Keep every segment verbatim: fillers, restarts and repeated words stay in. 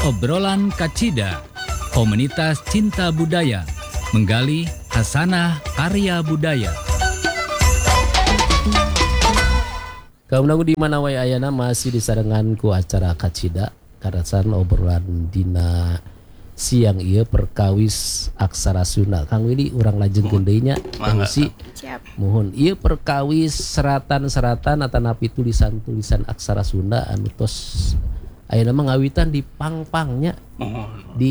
Obrolan Kacida, komunitas cinta budaya, menggali hasanah karya budaya. Kaum nagu di mana wae ayana masih disarengan ku acara Kacida karasan obrolan dina siang ieu perkawis aksara Sunda. Kang Willy urang lajengkeun deui nya fungsi. Mohon ieu perkawis seratan-seratan atanapi tulisan-tulisan aksara Sunda anu tos ayeuna mah ngawitan di pang-pangnya. Di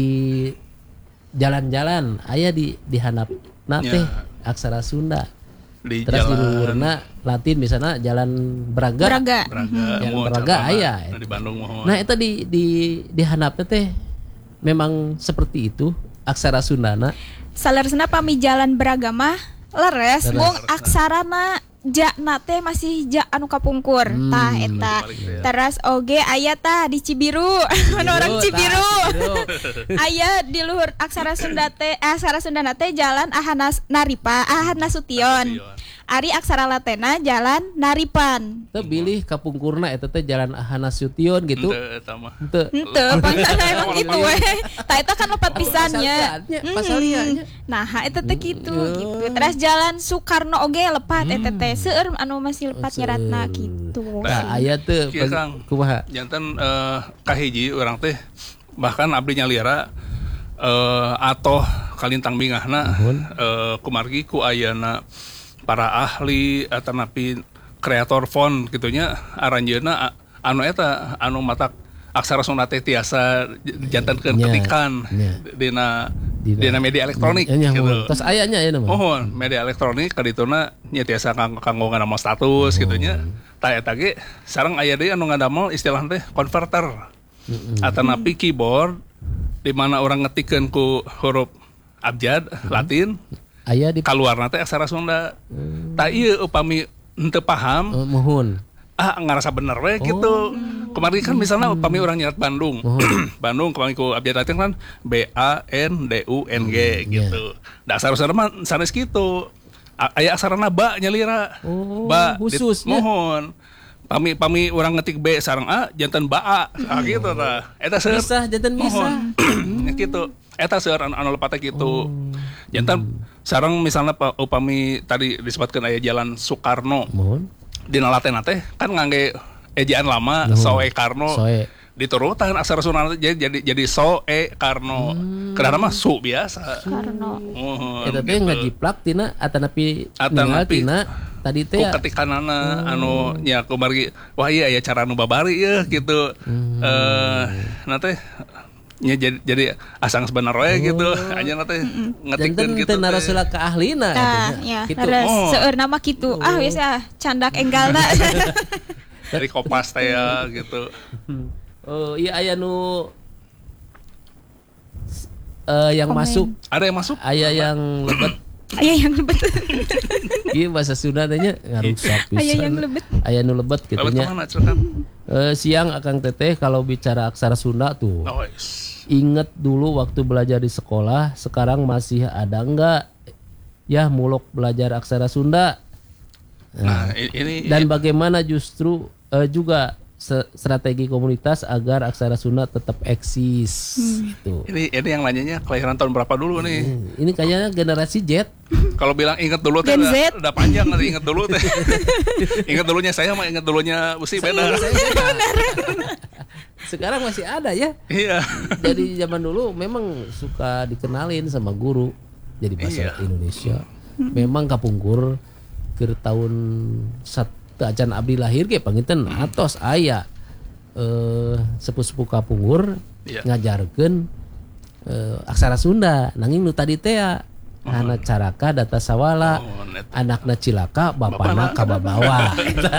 jalan-jalan aya di di handapna teh aksara Sunda. Di terus di luhurna Latin misalnya jalan Braga. Braga. Jalan Braga aya. Di Bandung mohon. Nah, itu di di di handapna teh memang seperti itu aksara Sundana. Saleresna pami jalan Braga mah leres, mung aksarana jakna teh masih jak anu kapungkur. Hmm, tah eta. Teras oge aya tah di Cibiru, orang Cibiru. Aya di luhur aksara Sunda teh, aksara Sundana teh jalan Ahana Naripa, Ahana Sution. Ari aksara Latena jalan Naripan. Teu bilih kapungkurna eta teh jalan Ahana Sution gitu. Henteu eta mah. Henteu. Henteu, pangsana emang gitu we. Tah eta kan lopat pisannya. Pasalianya. Nah, eta teh kitu gitu. Terus jalan Soekarno oge lepat eta teh seueur anu masih lepat nyeratna kitu. Nah, aya teu kumaha? Janten eh kahiji urang teh bahkan abdi nyalira eh atoh kalintang bingahna eh kumargi ku ayana para ahli atanapi kreator font gitunya aranjeuna anu eta anu matak aksara Sunda teh tiasa jantankeun ketikan dina dina media elektronik gitu. Terus aya nya aya mah. Mohon media elektronik kadituna nya tiasa kanggo ngadamel status gitunya. Tah eta ge sareng aya deui anu ngadamel istilah teh converter. Atanapi keyboard di mana orang ngetikeun ku huruf abjad Latin aya di kaluarna teh aksara Sunda. Hmm. Tah ieu upami henteu paham, uh, mohon. Ah ngarasa bener we oh. gitu. Kemarin kan misalnya upami orang nyerat Bandung. Oh. Bandung kemarin ku abjad Latin kan B A N D U N G hmm, gitu. Yeah. Da aksara mah sanes kitu. Aya aksarana ba nyalira. Oh, ba khusus mohon. Pami pami orang ngetik B sareng A janten ba A. Ah gitu tah. Eta seueur. Bisa janten bisa. Gitu. Eta seueur anu anu lepatna kitu. Jantan sareng misalnya upami tadi disebutkan aya jalan Soekarno. Mohon. Dina Laten teh kan ngangge ejaan lama Mohon. Soe Karno. Soe. Diturutan aksara Sunda jadi jadi jadi Soe Karno. Hmm. Kedaharan mah su biasa. Karno. Mohon. Eta teh ngajiplak tina atanapi atanapi tina tadi teh ketikanana hmm. anu nya kumargi wah iya aya cara anu babari ya gitu. Hmm. Eh nah teh nya jadi jadi asang sebenarnya oh. gitu aja nanti ngetikeun gitu teh narasula ka ahlina nah, ya, gitu oh. seueur nama kitu oh. ah geus ah candak enggalna dari Kopas teh ya gitu. Oh iya aya nu uh, yang Komen. masuk ada yang masuk aya yang lebet aya yang lebet ieu bahasa Sunda teh nya ngarusak pisan aya yang lebet aya nu lebet kitu nya uh, siang akang teteh kalau bicara aksara Sunda tuh oh, yes. Ingat dulu waktu belajar di sekolah, sekarang masih ada enggak ya muluk belajar aksara Sunda? Nah, nah ini dan bagaimana justru uh, juga strategi komunitas agar aksara Sunda tetap eksis. Hmm. Gitu. Ini ini yang nanyanya kelahiran tahun berapa dulu nih? Hmm. Ini kayaknya generasi Z. Kalau bilang ingat dulu teh udah, udah panjang nanti ingat dulu teh. Ingat dulunya saya mah ingat dulunya Usi beda. Sekarang masih ada ya. Iya. Jadi zaman dulu memang suka dikenalin sama guru jadi bahasa iya. Indonesia. Memang kapungkur ke tahun satu acan abdi lahir ge panginten atos aya eh, sepuh-sepuh kapungkur iya. ngajarkeun eh, aksara Sunda nanging nu tadi teh Hana caraka data sawala oh, anakna cilaka bapana kababawa.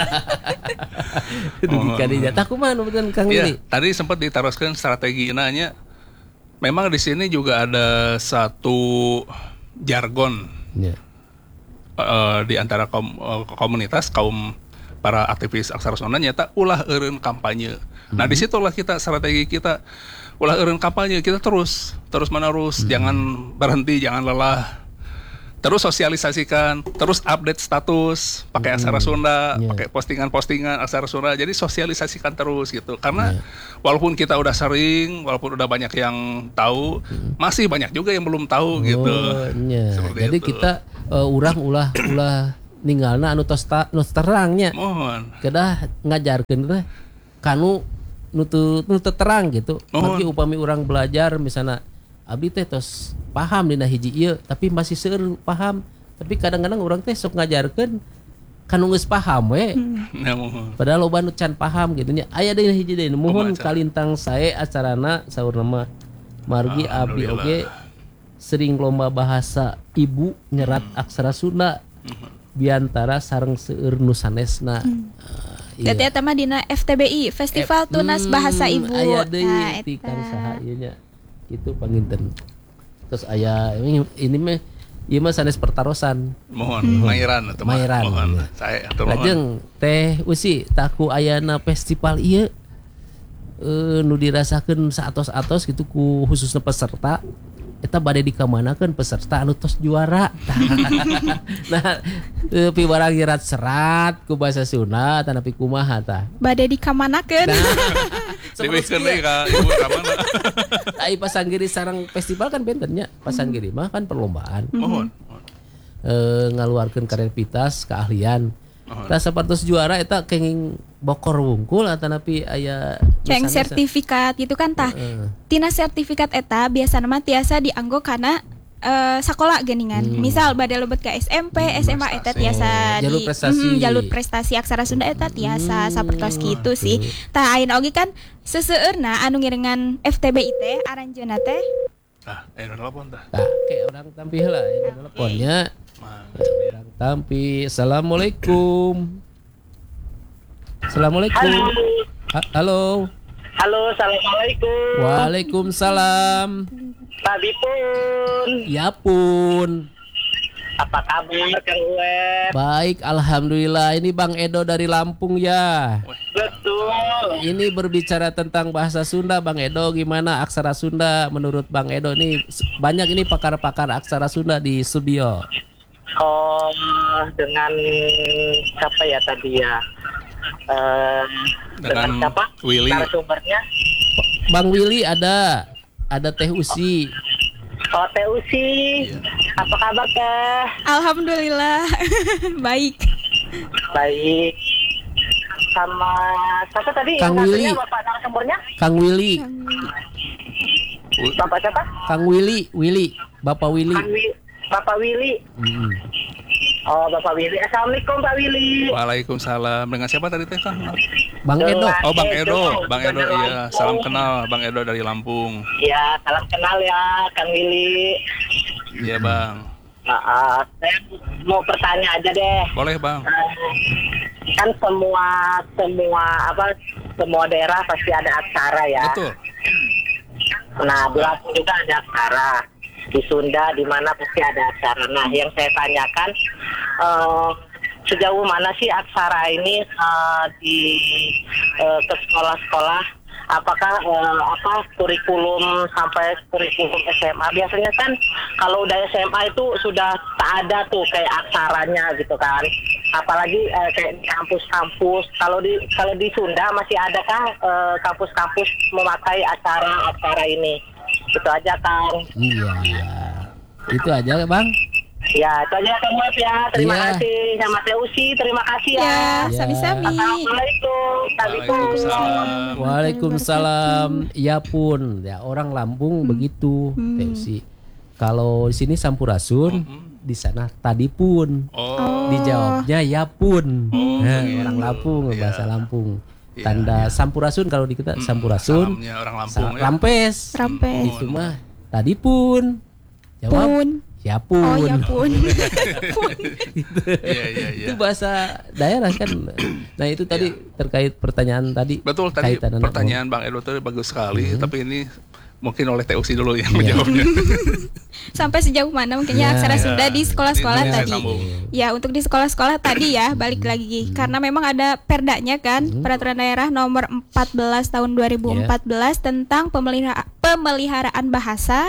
Dugi kadinya tah kumaha nubeun Kang Willy? Tadi sempat ditaroskeun strategi nanya. Memang di sini juga ada satu jargon. Ya. Uh, di antara kom, uh, komunitas kaum para aktivis aksara Sunda nyata ulah eureun kampanye. Hmm. Nah, disitulah kita strategi kita ulah eureun kampanye kita terus terus menerus hmm. jangan berhenti, jangan lelah. terus sosialisasikan, terus update status pakai aksara Sunda, yeah. pakai postingan-postingan aksara Sunda. Jadi sosialisasikan terus gitu. Karena yeah. walaupun kita udah sering, walaupun udah banyak yang tahu, hmm. masih banyak juga yang belum tahu oh, gitu. Yeah. Jadi itu. kita uh, urang ulah ulah ninggalna anu tos terangnya. Mohon. Kedah ngajarkeun teh kanu nu teu nu terang gitu. Bagi upami urang belajar misalnya abdi teh tos paham dina hiji ieu tapi masih seueur paham, tapi kadang-kadang urang teh sok ngajarkeun kanu geus paham we hmm. padahal loba nu can paham gitu nya. Aya deui hiji deui mohon kalintang sae acarana saurna mah margi abdi oge sering lomba bahasa ibu nyerat hmm. aksara Sunda hmm. biantara sareng seueur nu sanesna. hmm. uh, iya. Eta mah dina F T B I Festival F- Tunas Bahasa Ibu. Aya deui ti Kang saha ieu nya gitu panginten. Terus aya ini, ini mah ieu mah sanes pertarosan. Mohon hmm. mairan atau mairan. Mohon. Ya. Saya atuh mohon. Lajeng teh usi taku ayana festival ieu e, nu dirasakeun saatos-atos gitu ku khususna peserta eta bade dikamanakeun peserta anu tos juara. Nah, e, piwarang nyerat serat ku basa Sunda tanapi kumaha tah? Bade dikamanakeun. Dibikeun deui ka ibu ka mana? Ai Pasanggiri sareng festival kan bentennya. Pasanggiri mah kan perlombaan. Mohon. Eh ngaluarkeun kreativitas, keahlian. Tah sapartos juara eta kenging bokor wungkul atanapi aya keng sertifikat gitu kan tah. Uh. Tina sertifikat eta biasana mah tiasa dianggo kana Uh, sekolah geningan. Hmm. Misal bade lobet ke S M P, hmm, S M A eta tiasa jalur di prestasi. Mm, jalur prestasi aksara Sunda eta tiasa hmm, sapertos kitu sih. Tah ayeuna oge kan seseueurna anu ngiringan F T B I teh aranjeunna teh. Ah, aya telepon tah. Tah, ke urang tampi heula aya teleponnya. Urang tampi. Assalamualaikum. Assalamualaikum. Halo. Ha- Halo. Halo, assalamualaikum. Waalaikumsalam. Tadi pun. Ya pun. Apa kabar Kang Uwet? Baik, alhamdulillah. Ini Bang Edo dari Lampung ya. Betul. Ini berbicara tentang bahasa Sunda, Bang Edo. Gimana aksara Sunda menurut Bang Edo? Ini banyak ini pakar-pakar aksara Sunda di studio. Oh, dengan siapa ya tadi ya? Uh, dengan, dengan siapa? Willy. Narasumbernya? Bang Willy ada. Ada Teh Usi. Oh, Teh Usi. Iya. Apa kabar Teh? Alhamdulillah. Baik. Baik. Sama siapa tadi? Kang Willy. Bapak narasumbernya? Kang Willy. Bapak siapa? Kang Willy, Willy. Bapak Willy. Kang Willy. Bapak Willy. Hmm. Oh, Bapak Willy. Assalamualaikum Pak Willy. Waalaikumsalam. Dengan siapa tadi teh Kang? Bang Edo. Oh, Bang Edo. Bang Edo, iya. Salam kenal Bang Edo dari Lampung. Iya, salam kenal ya Kang Willy. Iya, Bang. Nah, uh, saya mau bertanya aja deh. Boleh, Bang. Uh, kan semua semua apa semua daerah pasti ada aksara ya. Betul. Nah, di Lampung juga ada aksara. Di Sunda di mana pasti ada aksara. Nah, yang saya tanyakan uh, sejauh mana sih aksara ini uh, di uh, ke sekolah-sekolah? Apakah uh, apa kurikulum sampai kurikulum S M A? Biasanya kan kalau udah S M A itu sudah tak ada tuh kayak aksaranya gitu kan. Apalagi uh, kayak di kampus-kampus. Kalau di kalau di Sunda masih adakah uh, kampus-kampus memakai aksara-aksara ini? Itu aja Kang. Iya, iya. Itu aja Bang. Ya, itu aja Kang Web ya. Terima ya. kasih sama Teh Usi. Terima kasih ya. Ya, sami-sami. Assalamualaikum. Waalaikumsalam. Waalaikumsalam. Ya pun, ya orang Lampung hmm. begitu. Hmm. Teh Usi. Kalau di sini Sampurasun, hmm. di sana tadi pun. Oh. Dijawabnya ya pun. Oh, nah, gitu. orang Lampung, Ya. bahasa Lampung. Ya, Tanda ya. Sampurasun kalau di kita Hmm, Sampurasun. salamnya orang Lampung sa- ya. Rampes. Rampes. Itu mah tadi pun. Jawab. Pun. Ya pun. Oh, ya pun. Pun. Gitu. Iya, iya, iya. Itu bahasa daerah kan. Nah, itu tadi terkait pertanyaan tadi. Betul, tadi kaitan anak pertanyaan Bang Edo itu bagus sekali, Hmm. tapi ini mungkin oleh T U C dulu yang Iya. menjawabnya. Sampai sejauh mana mungkinnya Ya, aksara ya. Sunda di sekolah-sekolah Ini tadi. sambung. Ya, untuk di sekolah-sekolah tadi ya, balik lagi. Karena memang ada perdanya kan, Peraturan Daerah nomor empat belas tahun dua ribu empat belas tentang pemelihara- pemeliharaan bahasa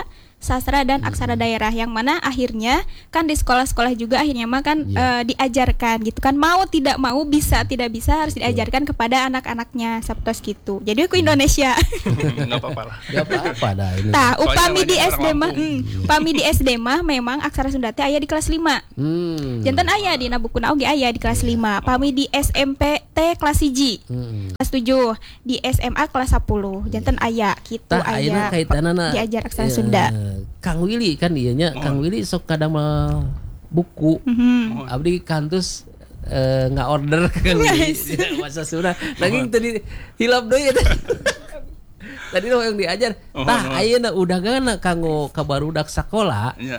sastra dan aksara daerah, yang mana akhirnya kan di sekolah-sekolah juga akhirnya mah kan Iya. eh, diajarkan gitu kan, mau tidak mau, bisa tidak bisa harus diajarkan kepada anak-anaknya sabtos gitu. Jadi aku Indonesia. Nggak apa-apa lah. Gak apa-apa dah ini. Tah, Soalnya upami di banyak S D orang mah, Lampung. hmm, upami di S D mah memang aksara Sunda teh aya di kelas lima. Hmm. Janten aya di nabukuna oge aya di kelas lima. Pami di S M P teh kelas siji. Hmm. Kelas tujuh, di S M A kelas sepuluh. Janten aya kitu Tah ayeuna aya. kaitanana diajar aksara eh, Sunda. Kang Willy kan ieu nya, Kang Willy sok kadang mah buku. Mhm. Abdi kantus eh, nggak order ke Kang Willy bahasa Sunda. Nanging tadi hilap deui eta. Tadi lo yang diajar. Oh, Tah oh. ayeuna udah gana kanggo ka barudak sakola. Ya.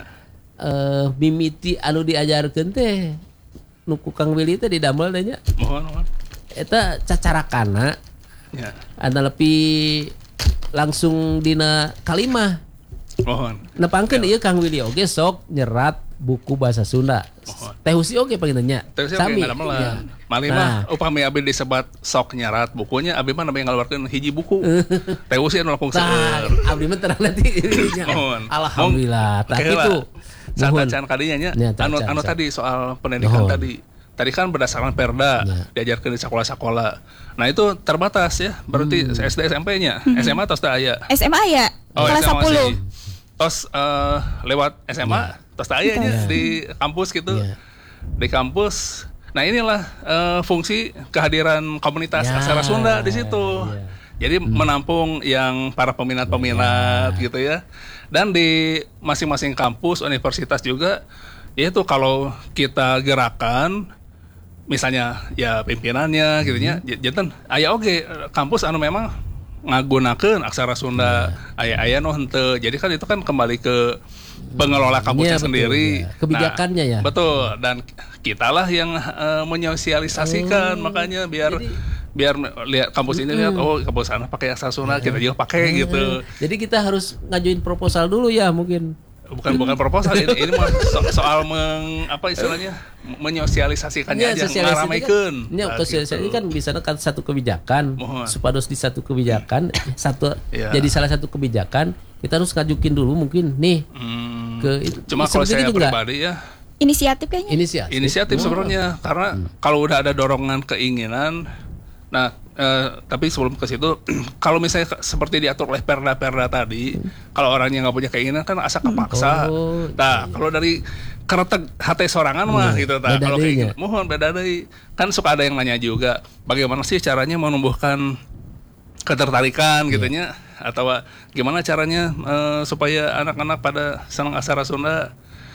Eh mimiti anu diajarkeun teh nu ku Kang Willy teh didamel teh nya. Mohon, mohon. Eta cacarakana Ya. anu lebih langsung dina kalimah. Mohon. Nepangkeun ieu Kang Willy oge sok nyerat buku bahasa Sunda. Mohon. Teh Husi oge panggilnya. Terus ya Sami. nggak melan. Ya. Malih Nah. mah upami abi disebat sok nyarat bukunya, abi mah namanya ngaluarkeun hiji buku. Teh usi anu langkung Tah, seueur. abdi mah terang nanti. Mohon. Alhamdulillah. Tah Oke kitu. Saat Mohon. acan kadinya nya. Ya, tak, Anu tak, anu tak. tadi soal pendidikan Mohon. tadi. Tadi kan berdasarkan Perda Ya. diajarkan di sekolah-sekolah. Nah itu terbatas ya. Berarti Hmm. S D S M P-nya, S M A tos teu aya. S M A aya Oh, kelas S M A sepuluh. masih. Tos eh, lewat S M A, tos teu aya nya Ya. di kampus gitu. Ya. Di kampus. Nah, inilah eh, fungsi kehadiran komunitas Ya. aksara Sunda di situ. Ya. Jadi menampung yang para peminat-peminat gitu ya. Dan di masing-masing kampus, universitas juga, yaitu kalau kita gerakan, misalnya ya pimpinannya gitu nya, j- janten aya oge kampus anu memang ngagunakeun aksara Sunda, aya-aya nu henteu. Jadi kan itu kan kembali ke pengelola kampusnya Iya, betul, sendiri. ya. Kebijakannya Nah, ya. Betul, dan kitalah yang eh, menyosialisasikan, makanya biar biar lihat kampus ini lihat oh kampus sana pakai aksara Sunda, kita juga pakai gitu. Jadi kita harus ngajuin proposal dulu ya mungkin. Bukan bukan proposal ini, ini mah so- soal meng apa istilahnya menyosialisasikannya Ya, aja, sosialisasi ngaramekeun. kan, ya, Nah, sosialisasi gitu. kan bisa kan satu kebijakan, Mohon. supados di satu kebijakan, satu Ya. jadi salah satu kebijakan, kita harus ngajukin dulu mungkin nih Hmm, ke itu. cuma kalau Seperti saya itu enggak? pribadi ya Inisiatif kayaknya. Inisiatif. inisiatif Oh. sebenarnya karena kalau udah ada dorongan keinginan, nah eh, tapi sebelum ke situ kalau misalnya ke- seperti diatur oleh perda-perda tadi, kalau orangnya nggak punya keinginan kan asa kepaksa. Oh, Nah kalau dari keretek hati sorangan mah Iya, gitu, nah, beda kalau deui keinginan, nya. mohon beda deui. Kan suka ada yang nanya juga, bagaimana sih caranya menumbuhkan ketertarikan gitunya, atau gimana caranya eh, supaya anak-anak pada senang aksara Sunda.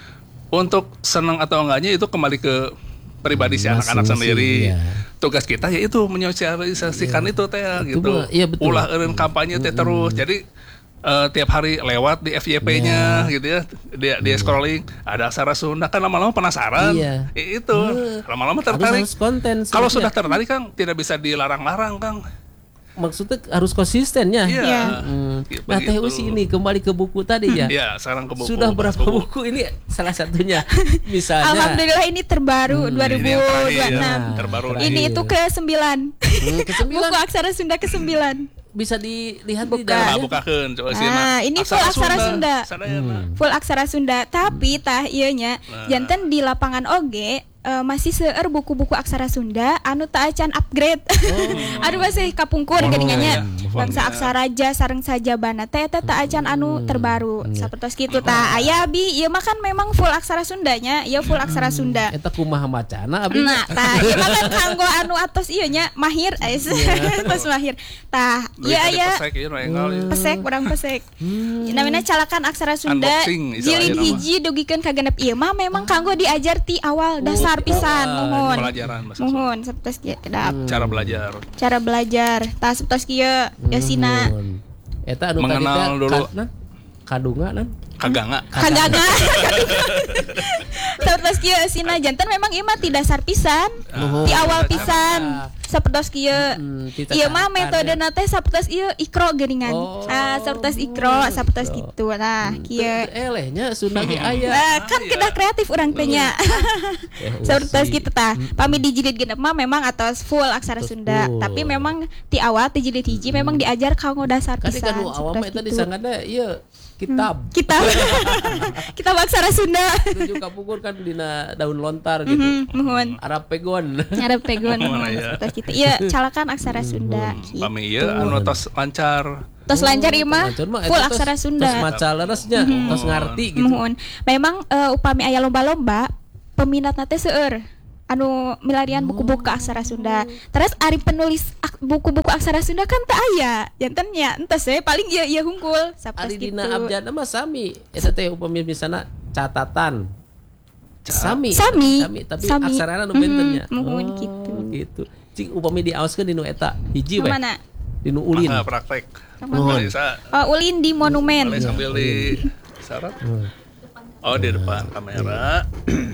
Untuk senang atau enggaknya itu kembali ke pribadi si anak-anak Masing-masing, sendiri. iya. Tugas kita yaitu menyosialisasikan itu teh Itu gitu. mah, iya betul. Ulah eureun kampanye teh terus. Jadi eh, tiap hari lewat di F Y P-nya gitu ya. Dia dia scrolling ada aksara Sunda kan lama-lama penasaran. Iya. I- itu lama-lama Harus, tertarik. harus konten. Kalau sebenarnya. sudah tertarik Kang tidak bisa dilarang-larang Kang. maksudnya harus konsistennya. Iya. Iya. Hmm. Gitu, Nah Teh gitu. Usi ini kembali ke buku tadi ya. Iya, sekarang ke buku. Sudah bahas berapa buku ini salah satunya misalnya. Alhamdulillah ini terbaru dua ribu Ini yang dua terakhir, puluh enam. Nah, terbaru terakhir. Ini itu ke sembilan. Hmm, ke sembilan. Buku aksara Sunda ke sembilan. Bisa dilihat di Bukan. dalamnya. Nah, bukakeun coba sih. Ah, ini full aksara Sunda. Sadayana. Full aksara Sunda, tapi tah ieu nya Nah. janten di lapangan oge eh, masih seueur buku-buku aksara Sunda anu teu acan upgrade. Aduh masih kapungkur Oh, geuningan nya. iya. Bangsa aksaraja sareng sajabana teh eta teu acan anu terbaru. Sapertos kitu tah. Aya abi ieu mah kan memang full aksara Sundanya, ieu full aksara Sunda. Eta kumaha macana abdi. Nah, tah ieu mah kan kanggo anu atos ieu nya mahir ais. Tos mahir. Tah, ieu Duit aya pesek ieu nu enggal ieu. pesek urang pesek. Namanya calakan aksara Sunda Unboxing, istilahnya jilid nama. hiji dugikeun ka genep ieu mah memang kanggo diajar ti awal dasar pisan mohon. Pelajaran bahasa Sunda. Mohon sapertos kieu kedap. Cara belajar. Cara belajar. Tah sapertos kieu Yosina. Hmm. Eta anu Mengenal tadi teh dulu. ka- nah, kadunga nan. Kaganga. Kagaga. Sapertos kieu Yosina janten memang ieu mah ti dasar pisan. Oh, Ti awal dasar. pisan. sapertos kieu. Hmm, Ieu mah ditatakan metode ya. nate sapertos ieu ikro geuningan. Oh, Ah, sapertos ikro, sapertos ikro. gitu. Nah, kieu. Elehnya Sunda ge aya. Nah, kan kedah kreatif urang teh nya. Eh, Sapertos usi. gitu tah. Pami di jilid genep mah memang atos full aksara Atos Sunda, full. tapi memang di awal di jilid hiji memang diajar kanggo dasar Kan pisan. kan nu awam sapertos eta gitu. disangana ieu kitab. Kita kita aksara Sunda. Itu juga pukur kan dina daun lontar gitu. Mhm, muhun. Arab pegon. Ngarep pegon Mana ya? sapertos kitu. Ieu calakan aksara Sunda. Gitu. Pami ieu anu tos lancar. Tos lancar ieu mah Lancar mah, full eta tos- aksara Sunda. Tos maca leresnya, tos ngarti gitu. Muhun. Memang eh, upami aya lomba-lomba peminatna teh seueur anu milarian buku-buku aksara Sunda. Terus ari penulis ak- buku-buku aksara Sunda kan teu aya. Janten nya entes we paling ieu ieu hungkul sapertos Ari gitu. dina abjadna mah sami. Eta teh upami misalna catatan. Sami. Sami. tapi Sami. aksarana nu bentennya. Mhm, muhun Oh, gitu. gitu. Cing upami diaoskeun dinu eta hiji we. Mana? Dinu ulin. Mangga praktek. Nuhun. Bisa Oh, ulin di monumen. boleh sambil di syarat. Oh, di depan kamera.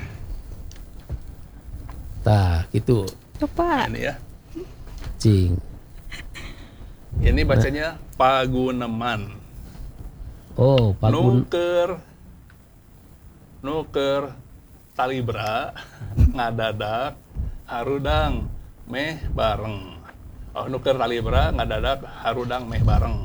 Tah, gitu. Coba. Ini ya. Cing. Ini bacanya Paguneman. Oh, pagun. Nuker Nuker talibra ngadadak harudang meh bareng. Oh, nuker talibra ngadadak harudang meh bareng.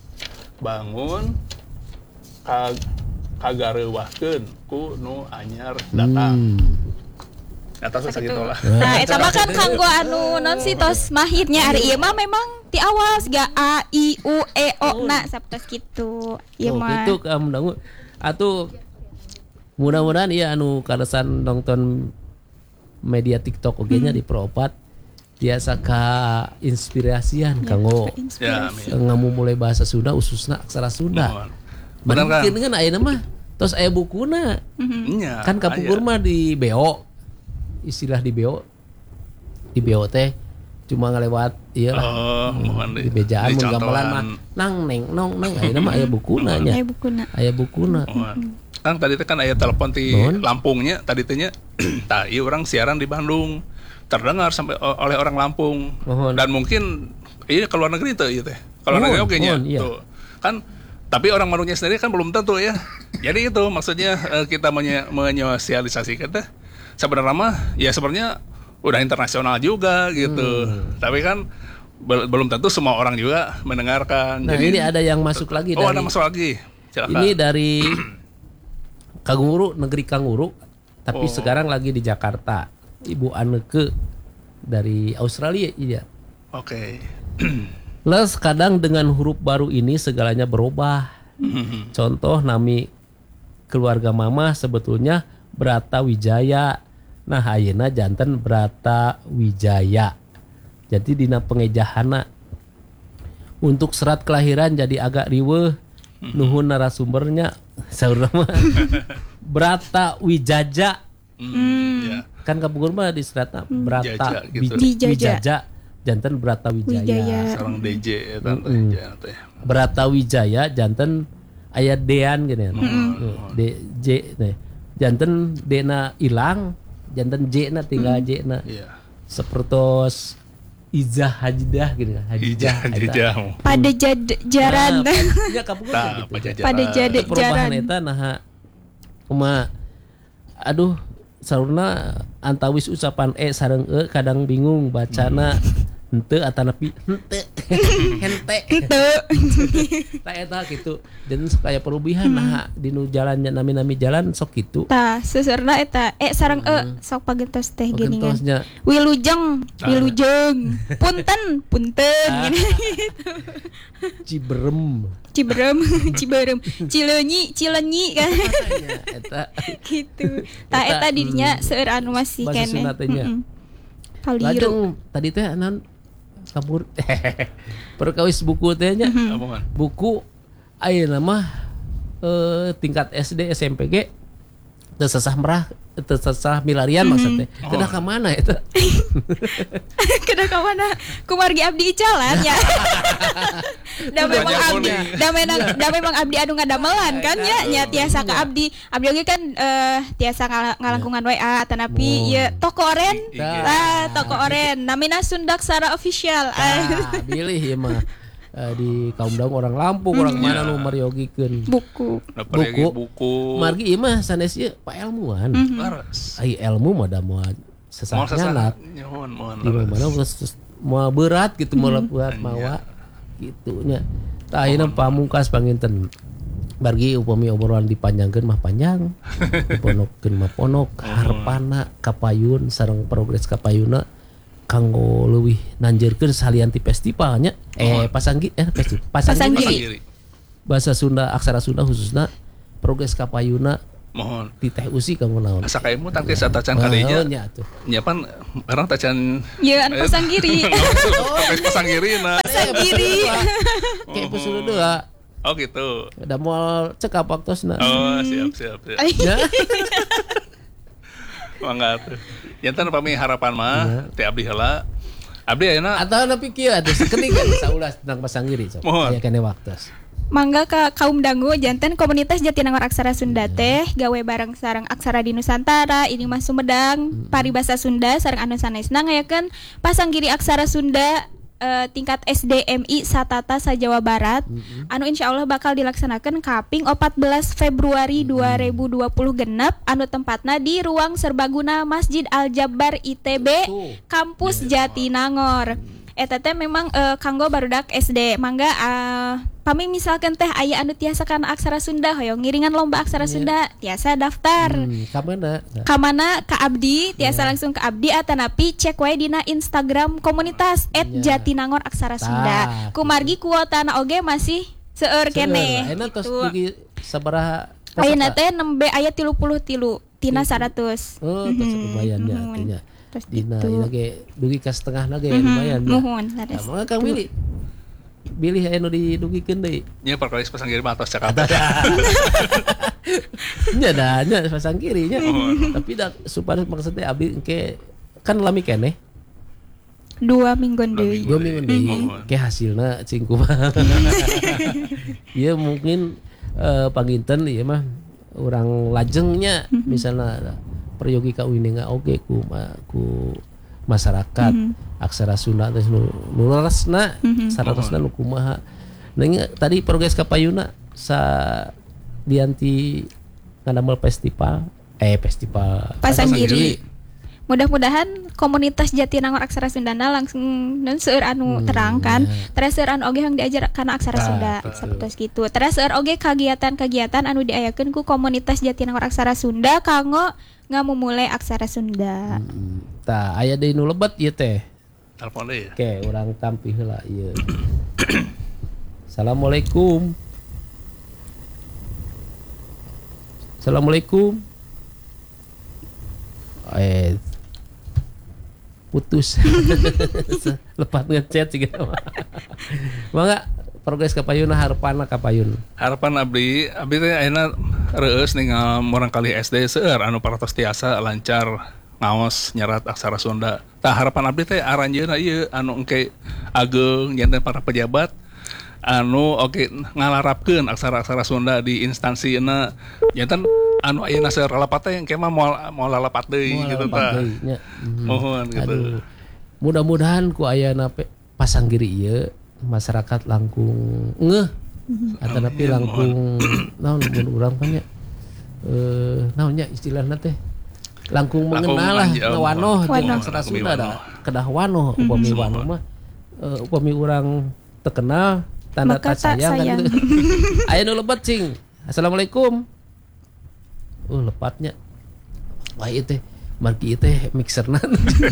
Bangun kag kagareuwahkeun ku nu anyar datang. Hmm. Eta susah gitu lah. Nah, eta mah kan kanggo anu non si tos mahirnya ari ieu mah memang ti awal siga a i u e o na sapertos kitu. Ieu Oh, mah. gitu kamu dangu. Atuh mudah-mudahan iya anu karesan nonton media TikTok oge nya di Proopat biasa ka inspirasian kanggo Ya, Inspirasi. amin. ngamu mulai bahasa Sunda khususna aksara Sunda. Benar kan? Mungkin kan ayeuna mah tos aya bukuna. Nya, Kan kapungkur aya. mah di B O. Istilah di B O. Di B O teh cuma ngelewat ieu lah. Oh, mohon Di bejaan mun dicontohan. gamelan mah nang neng nong neng ayeuna mah aya bukuna nya. Aya bukuna. Aya bukuna. Mohon. Kan tadi teh kan aya telepon di Mohon. Lampungnya tadi teh nya. Tah, ieu orang siaran di Bandung. Terdengar sampai o- oleh orang Lampung. Mohon. Dan mungkin iya ke luar negeri tuh ieu teh. Kalau Mohon, negeri oke nya. mohon, iya. Tuh. Kan tapi orang Manungnya sendiri kan belum tentu ya. Jadi itu maksudnya eh, kita menye- menyosialisasikan teh sebenarnya mah ya sebenarnya udah internasional juga gitu. Hmm. Tapi kan bel- belum tentu semua orang juga mendengarkan. Nah, Jadi ini ada yang masuk lagi Oh, dari ada masuk lagi. Silakan. ini dari Kanguru, negeri Kanguru, tapi Oh. sekarang lagi di Jakarta. Ibu Anneke dari Australia iya. Oke. Les kadang dengan huruf baru ini segalanya berubah. Contoh nami keluarga mama sebetulnya Brata Wijaya. Nah, ayeuna janten Brata Wijaya. Jadi dina pengejahana untuk serat kelahiran jadi agak riweuh. Nuhun narasumbernya saur mah Brata Wijaja. Hmm, ya. Kan kapungkur mah di seratna Brata Jaja gitu. Wij- Wijaja. Wijaja. Janten Brata Wijaya. Wijaya. Seorang D J ya tante. Mm-mm. Ya, teh. Brata Wijaya janten aya dean gini ya. D J nih. Janten dena ilang, janten J na tinggal J na. Iya. Sepertos Izah Hajidah gitu kan. Ijah jejah. Pada jad jaran. Nah, ya kapungkur Tah, gitu. pajajaran. Pada jade Perubahan jaran. eta nah kuma aduh saruna antawis ucapan e sareng e kadang bingung bacana henteu atanapi henteu hente Henteu. tak eta gitu dan sok aya perubahan nah dinu jalannya nami-nami jalan sok kitu Tah, seserna eta e sareng e sok pagentos teh geuningan. gentosnya Wilujeng, wilujeng. Punten, punten Ah. gini. Ciberem Ciberem, Ciberem, Cileunyi, Cileunyi kan ya eta gitu. Tah Eta, eta dirinya seueur anu masih bahasa keneh. Sunda teh nya. Mm-mm. Kaliru. lajeng tadi teh anan kabur perkawis buku teh nya Omongan. buku ayeuna mah eh, tingkat S D S M P G teu sasah merah tersesah milarian maksudnya. Kedah ka mana eta? Kedah ka mana? Kumargi abdi icalan ya. Da memang abdi, da memang da memang abdi anu ngadamelan kan ya, nya tiasa ka abdi. Abdi oge kan eh, tiasa ngalangkungan W A tanapi ieu toko oren. Tah, toko oren. Namina Sundaksara Official. Ah, bilih ieu mah. Uh, di kaum daung orang Lampung orang Hmm, mana ya. nu mariogikeun Buku. buku buku. margi ieu mah sanes ieu paelmuan Laras. ai ilmu mah da moal Mau sesahnya sesah. nak Nyuhun, mohon. di mana mau berat gitu mau berat Iya. mawa gitu nya tah ayeuna pamungkas panginten margi upami obrolan dipanjangkeun mah panjang diponokkeun mah ponok harepana kapayun sareng progres kapayuna kanggo leuwih nanjeurkeun salian ti festivalnya eh pasanggi eh festival Pasanggiri. Pasanggiri. bahasa Sunda aksara Sunda khususna progres kapayuna Mohon. di Teh Usi kanggo naon Asa kaimu tangtis atacan kadenya. nya tuh Nyapan orang tacan Ya anu Pasanggiri. Tangtis pasanggiri na. Pasanggiri. kayak pesudah dua Oh gitu. ada moal cekap waktosna Oh siap siap siap. ya Mangga tuh. Jantan pami harapan mah teh abdi heula. Abdi ayeuna atau nepi kieu atuh sakening kan saulas tentang pasanggiri sok Mohon. aya kene waktos Mangga ka kaum dangu janten komunitas Jatinangor Aksara Sunda teh gawe bareng sareng aksara di Nusantara ini mah Sumedang paribasa Sunda sareng anu sanesna ngayakeun pasanggiri aksara Sunda eh, tingkat S D M I Satata sa Jawa Barat anu insyaallah bakal dilaksanakan kaping empat belas Februari dua ribu dua puluh genep anu tempatna di ruang serbaguna Masjid Al Jabbar I T B kampus Jatinangor. Eta teh memang eh, kanggo barudak S D. Mangga eh, pami misalkan teh aya anu tiasa kana aksara Sunda hoyong ngiringan lomba aksara Sunda tiasa daftar. hmm, kamana Ka mana ka abdi tiasa langsung ke abdi atanapi cek wae dina Instagram komunitas et Jatinangor Aksara Sunda. Tah. Kumargi kuotana oge masih seueur keneh. ayeuna tos Gitu. dugi sabaraha Ayeuna teh nembe aya tilu puluh tilu tina seratus. oh tos lumayan ya artinya Terus dina gitu. ieu ge dugi ka setengahna ge lumayan ya. Muhun Nah, laras. maka Kang Willy bilih anu didugikeun deui. nya perkawis pasanggiri mah atos cakap. Nya da nya pasang kiri nya. Tapi da supaya maksudnya abdi engke kan lami keneh Dua mingguan deui. dua minggu deui Mhm. ke hasilna cing kumaha. Ieu mungkin eh, panginten ieu mah urang lajengnya misalnya peryogi ka wininga oge ku ma- ku masyarakat aksara Sunda teh nu nu leresna saraosna nu kumaha. Nah, ingat, tadi progres kapayuna sa dianti ngadamel festival eh festival Pasanggiri. Mudah-mudahan komunitas Jatinangor Aksara Sundana langsung dan seueur anu terang kan. Terus seueur anu oge yang diajar kana aksara Tah, Sunda sapertos gitu. Terus seueur oge kagiatan-kagiatan anu diayakeun ku komunitas Jatinangor Aksara Sunda kanggo ngamumule aksara Sunda. Hmm, tah aya deui nu lebet ieu teh. Telepon deui ya. Oke, urang tampi heula ieu. Assalamualaikum. Assalamualaikum. Eh putus. Lepat ngechat juga. Mangga progres kapayuna harepana kapayun. Harapan abdi, abdi teh ayeuna reueus ningal murang kali S D seueur anu paratos tiasa lancar ngaos nyerat aksara Sunda. Tah harapan abdi teh aranjeunna ieu anu engke ageng janten para pejabat anu oke ngalarapkeun aksara-aksara Sunda di instansina janten anu ayeuna seueur lalapat teh engke mah moal moal lalapat deui Moal gitu lalapat tah. deui, nya. Mhm. Mohon gitu. Aduh. Mudah-mudahan ku ayana pe- pasanggiri ieu masyarakat langkung ngeuh atau tapi langkung naon mun urang teh nya eh naon nya istilahna teh langkung Langkung mengenal lah anjing, ngawanoh jeung Wanoh. aksara Upami Sunda da wanoh. kedah wanoh upami Semua. wanoh mah eh, upami urang terkenal tanda Maka tak tak sayang kan sayang. gitu. Aya nu lebat cing. Assalamualaikum. Oh lepatnya. Wah ieu teh margi ieu teh mixerna.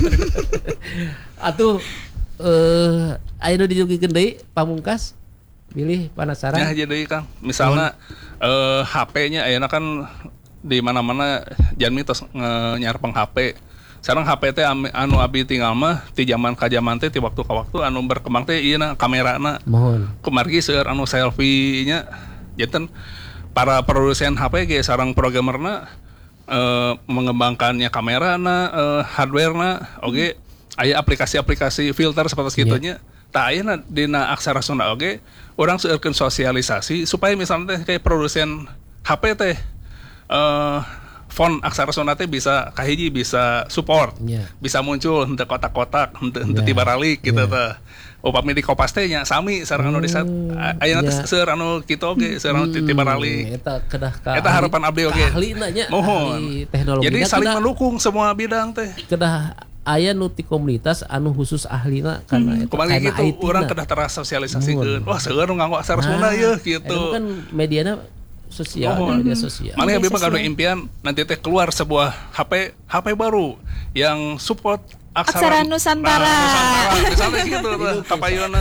Atuh eh aya nu dijugikeun deui pamungkas pilih Ya penasaran. jadi Kang, misalnya eh, H P-nya ayeuna kan di mana-mana janmi tos nyarpeng H P. Sekarang H P teh ame- anu abi tinggal mah ti zaman ka zaman teh ti waktu ka waktu anu berkembang teh ieu na kamerana. Mohon. Kumargi seueur anu selfie-nya janten para produsen H P ge sareng programmerna eh, mengembangkannya kamera na eh, hardware na oke aya aplikasi-aplikasi filter seperti segitunya tak aya na dina aksara Sunda oke orang seueurkeun sosialisasi supaya misalnya teh kayak produsen H P teh eh font aksara Sunda teh bisa kahiji bisa support Yeah. bisa muncul henteu kotak-kotak henteu henteu Yeah. tiba ralik gitu Yeah. teh upami di Kopas teh nya sami sareng anu disat aya yeah. teh seueur anu kitu oge seueur anu tiba ralik Eta kedah ka eta harapan abdi oge ahli nanya mohon ahli teknologi jadi na saling kedah- mendukung semua bidang teh kedah aya nu ti komunitas anu khusus ahlina karena eta kemarin karena gitu I T orang na. kedah tersosialisasikeun wah seueur nu nganggo aksara Sunda Nah, yeuh eta gitu kan mediana sosial Mohon. media sosial. Mana yang Media memang ada sosial. impian nanti teh keluar sebuah H P H P baru yang support Aksara Nusantara. Nah, Nusantara misalnya gitu tuh kapayona.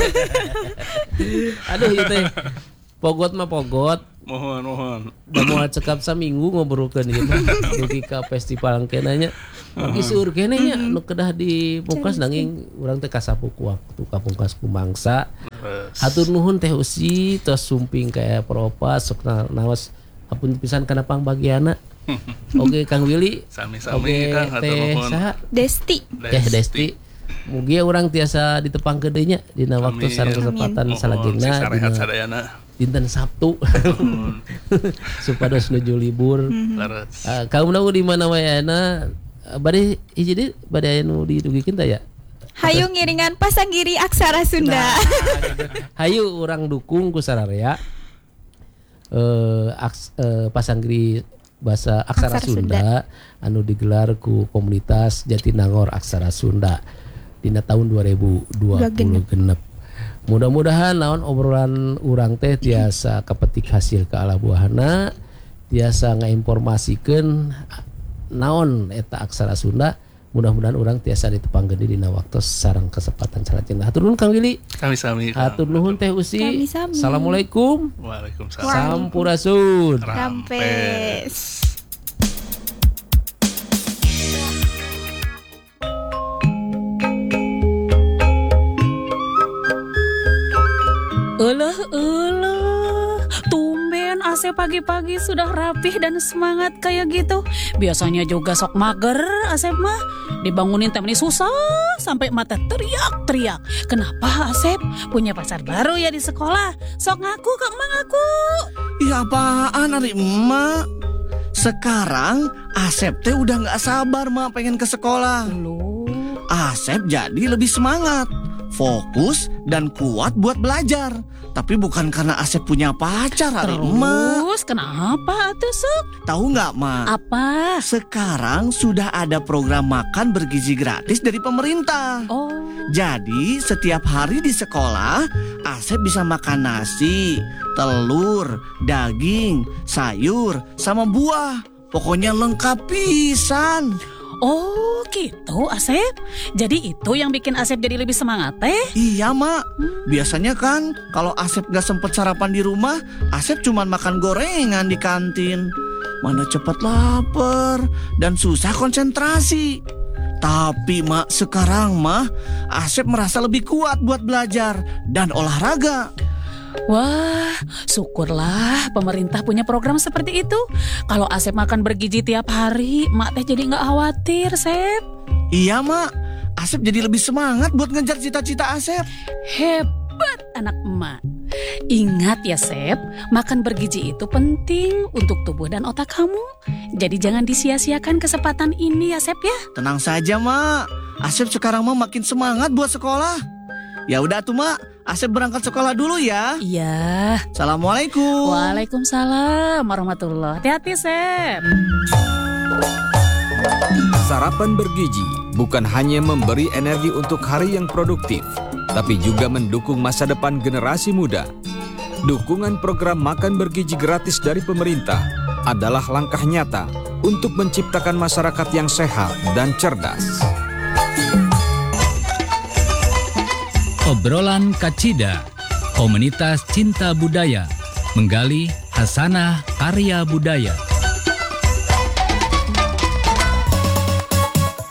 Aduh itu teh pogot mah pogot. Mohon mohon. Da moal cekap saminggu ngobrolkeun ieu mah dugi ka festival kenanya. Lagi seueur kene nya nu kedah di pungkas nanging urang teh kasapu ku waktu ka pungkas ku mangsa. Hatur nuhun teh Usi tos sumping kayak propas sok na- naos apun pisan kana pangbagiana. Oke Kang Willy. Sami-sami Oke Kang hatur teh nuhun. saha? Desti. Teh Desti. Mugia urang tiasa ditepang gedenya dina waktu Amin. sareng kesempatan Mohon, salajengna si sarehat dina sadayana. dinten Sabtu. Supados nuju libur. Laras. Uh, kaum nahu di mana wae ayeuna bade hiji deui bade aya nu didugikeun teh ya. Hayu ngiringan pasanggiri aksara Sunda. Hayu urang dukung ku sararea. Eh aks, eh, pasanggiri bahasa aksara Aksara Sunda, anu digelar ku komunitas Jatinangor Aksara Sunda dina tahun dua ribu dua puluh genep. Mudah-mudahan naon obrolan urang teh tiasa kapetik hasil ke alah buahana, tiasa ngainformasikeun naon eta aksara Sunda. Mudah-mudahan urang tiasa ditepang gede dina waktu sareng kesempatan salajengna. Hatur nuhun Kang Willy. Sami-sami. Kang. Hatur nuhun Teh Usi. Sami-sami. Assalamualaikum. Waalaikumsalam. Sampurasun. Rampes. Elah, elah, tumben A C pagi-pagi sudah rapih dan semangat kayak gitu. Biasanya juga sok mager Asep mah. Dibangunin temani susah sampai mata teriak-teriak. Kenapa Asep punya pacar baru ya di sekolah? Sok ngaku Kak Mang ngaku. Iya apaan ari emak? Sekarang Asep teh udah gak sabar mak pengen ke sekolah. Loh, Asep jadi lebih semangat, fokus dan kuat buat belajar. Tapi bukan karena Asep punya pacar hari emak. terus kenapa atuh sok? Tahu nggak mak? Apa? Sekarang sudah ada program makan bergizi gratis dari pemerintah. Oh, Jadi setiap hari di sekolah Asep bisa makan nasi, telur, daging, sayur, sama buah. Pokoknya lengkap pisan. oh gitu Asep. Jadi itu yang bikin Asep jadi lebih semangat teh? Iya mak, biasanya kan kalau Asep gak sempet sarapan di rumah, Asep cuman makan gorengan di kantin. Mana cepet lapar dan susah konsentrasi. Tapi mak sekarang mah Asep merasa lebih kuat buat belajar dan olahraga. Wah, syukurlah pemerintah punya program seperti itu. Kalau Asep makan bergizi tiap hari, mak teh jadi nggak khawatir, Sep. Iya mak, Asep jadi lebih semangat buat ngejar cita-cita Asep. Hebat anak emak. Ingat ya, Sep, makan bergizi itu penting untuk tubuh dan otak kamu. Jadi jangan disia-siakan kesempatan ini ya, Sep ya. Tenang saja mak, Asep sekarang mah makin semangat buat sekolah. Ya udah tuh mak, Asep berangkat sekolah dulu ya. Iya. Assalamualaikum. Waalaikumsalam warahmatullahi. Hati-hati, Sep. Sarapan bergizi bukan hanya memberi energi untuk hari yang produktif, tapi juga mendukung masa depan generasi muda. Dukungan program makan bergizi gratis dari pemerintah adalah langkah nyata untuk menciptakan masyarakat yang sehat dan cerdas. Obrolan Kacida, komunitas cinta budaya, menggali hasanah karya budaya.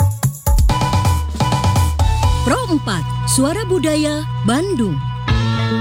Pro empat, Suara Budaya, Bandung.